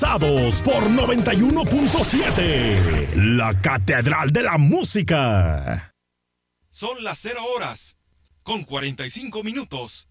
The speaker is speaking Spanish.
Por 91.7, la Catedral de la Música. Son las 0:45 minutos.